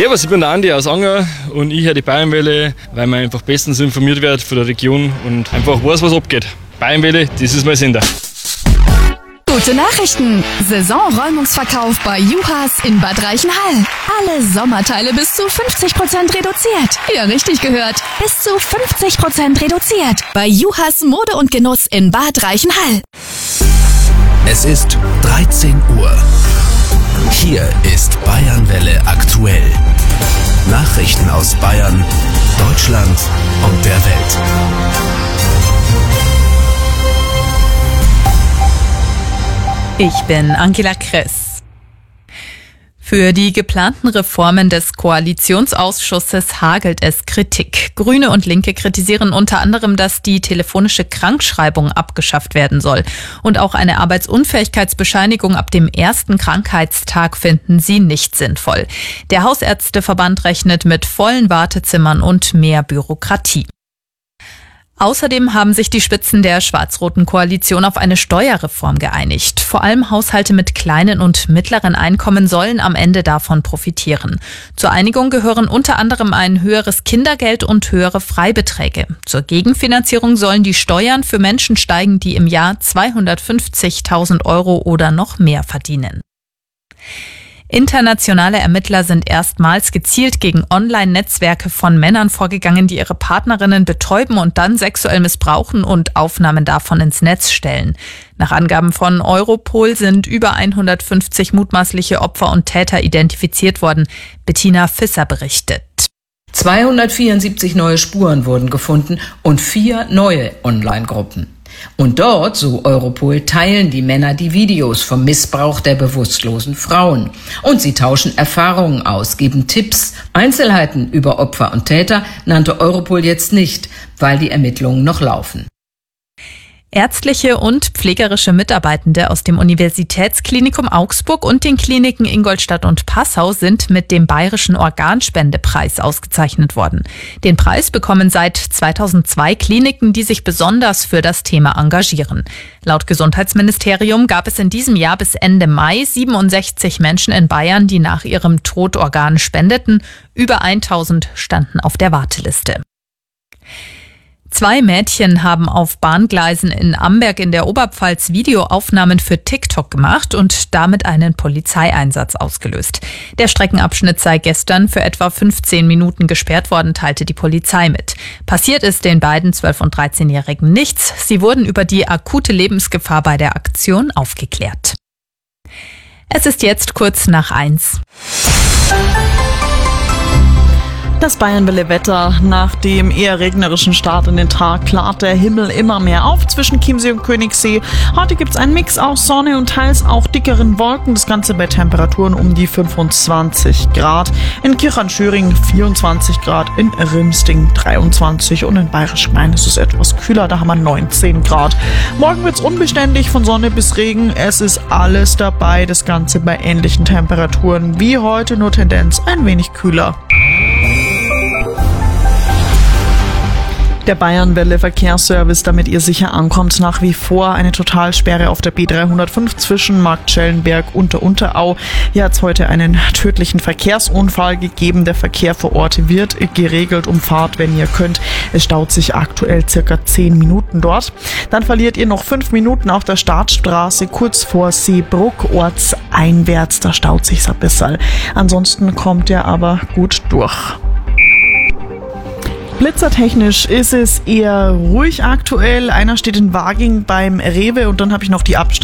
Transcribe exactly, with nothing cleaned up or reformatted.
Servus, ich bin der Andi aus Anger und ich höre die Bayernwelle, weil man einfach bestens informiert wird von der Region und einfach weiß, was abgeht. Bayernwelle, das ist mein Sender. Gute Nachrichten! Saisonräumungsverkauf bei Juhas in Bad Reichenhall. Alle Sommerteile bis zu fünfzig Prozent reduziert. Ja, richtig gehört. Bis zu fünfzig Prozent reduziert. Bei Juhas Mode und Genuss in Bad Reichenhall. Es ist dreizehn Uhr. Hier ist Bayernwelle aktuell. Nachrichten aus Bayern, Deutschland und der Welt. Ich bin Angela Kress. Für die geplanten Reformen des Koalitionsausschusses hagelt es Kritik. Grüne und Linke kritisieren unter anderem, dass die telefonische Krankschreibung abgeschafft werden soll. Und auch eine Arbeitsunfähigkeitsbescheinigung ab dem ersten Krankheitstag finden sie nicht sinnvoll. Der Hausärzteverband rechnet mit vollen Wartezimmern und mehr Bürokratie. Außerdem haben sich die Spitzen der schwarz-roten Koalition auf eine Steuerreform geeinigt. Vor allem Haushalte mit kleinen und mittleren Einkommen sollen am Ende davon profitieren. Zur Einigung gehören unter anderem ein höheres Kindergeld und höhere Freibeträge. Zur Gegenfinanzierung sollen die Steuern für Menschen steigen, die im Jahr zweihundertfünfzigtausend Euro oder noch mehr verdienen. Internationale Ermittler sind erstmals gezielt gegen Online-Netzwerke von Männern vorgegangen, die ihre Partnerinnen betäuben und dann sexuell missbrauchen und Aufnahmen davon ins Netz stellen. Nach Angaben von Europol sind über hundertfünfzig mutmaßliche Opfer und Täter identifiziert worden. Bettina Visser berichtet. zweihundertvierundsiebzig neue Spuren wurden gefunden und vier neue Online-Gruppen. Und dort, so Europol, teilen die Männer die Videos vom Missbrauch der bewusstlosen Frauen. Und sie tauschen Erfahrungen aus, geben Tipps. Einzelheiten über Opfer und Täter nannte Europol jetzt nicht, weil die Ermittlungen noch laufen. Ärztliche und pflegerische Mitarbeitende aus dem Universitätsklinikum Augsburg und den Kliniken Ingolstadt und Passau sind mit dem Bayerischen Organspendepreis ausgezeichnet worden. Den Preis bekommen seit zweitausendzwei Kliniken, die sich besonders für das Thema engagieren. Laut Gesundheitsministerium gab es in diesem Jahr bis Ende Mai siebenundsechzig Menschen in Bayern, die nach ihrem Tod Organe spendeten. Über tausend standen auf der Warteliste. Zwei Mädchen haben auf Bahngleisen in Amberg in der Oberpfalz Videoaufnahmen für TikTok gemacht und damit einen Polizeieinsatz ausgelöst. Der Streckenabschnitt sei gestern für etwa fünfzehn Minuten gesperrt worden, teilte die Polizei mit. Passiert ist den beiden zwölf- und dreizehnjährigen nichts. Sie wurden über die akute Lebensgefahr bei der Aktion aufgeklärt. Es ist jetzt kurz nach eins. Das Bayernwelle-Wetter. Nach dem eher regnerischen Start in den Tag klart der Himmel immer mehr auf zwischen Chiemsee und Königssee. Heute gibt es einen Mix aus Sonne und teils auch dickeren Wolken. Das Ganze bei Temperaturen um die fünfundzwanzig Grad. In Kirchhahn-Schöring vierundzwanzig Grad, in Rimsting dreiundzwanzig und in Bayerisch-Main ist es etwas kühler, da haben wir neunzehn Grad. Morgen wird es unbeständig von Sonne bis Regen. Es ist alles dabei, das Ganze bei ähnlichen Temperaturen wie heute, nur Tendenz ein wenig kühler. Der Bayernwelle Verkehrsservice, damit ihr sicher ankommt, nach wie vor eine Totalsperre auf der B dreihundertfünf zwischen Marktschellenberg und der Unterau. Hier hat es heute einen tödlichen Verkehrsunfall gegeben. Der Verkehr vor Ort wird geregelt. Umfahrt, wenn ihr könnt. Es staut sich aktuell circa zehn Minuten dort. Dann verliert ihr noch fünf Minuten auf der Startstraße kurz vor Seebruck, ortseinwärts. Da staut sich's ein bisschen. Ansonsten kommt ihr aber gut durch. Blitzertechnisch ist es eher ruhig aktuell. Einer steht in Waging beim Rewe und dann habe ich noch die Abstand.